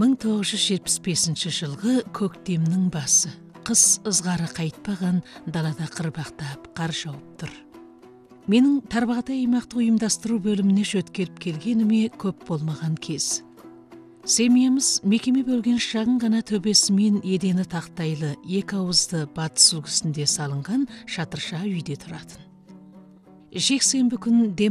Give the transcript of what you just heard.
1975 жылғы көктемнің басы. Қыс ызғары қайтпаған, далада қырбақтап, қар жауып тұр. Менің тарбағатай аймақтық ұйымдастыру бөліміне шөткеліп келгеніме көп болмаған кез. Семьямыз мекеме бөлген шағын ғана төбесімен едені тақтайлы, екі ауызды батыс үлгісінде салынған шатырша үйде тұратын. Жексенбі күн